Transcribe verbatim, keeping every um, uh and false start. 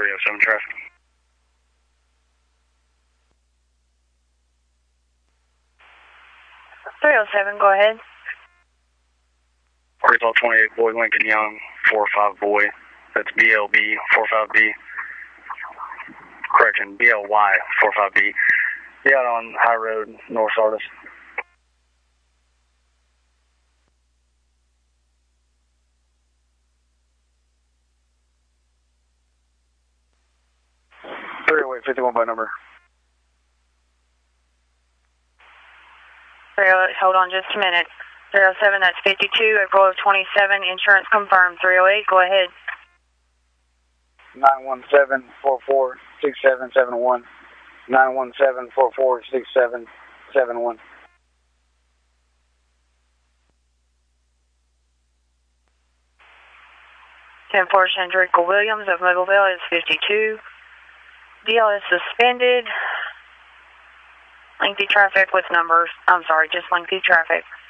three oh seven traffic. three oh seven, go ahead. Arkansas twenty-eight boy, Lincoln Young, four five boy. That's B L B, four five B. Correction, B L Y, four five B. Be out on High Road, North Sardis. three oh eight fifty-one by number. three oh eight, hold on just a minute. three oh seven, that's fifty-two, April of twenty-seven, insurance confirmed. three oh eight, go ahead. nine one seven, four four, six seven seven one. nine one seven, four four, six seven seven one. ten four, Chandrica Williams of Mobileville is fifty-two. D L is suspended. Lengthy traffic with numbers. I'm sorry, just lengthy traffic.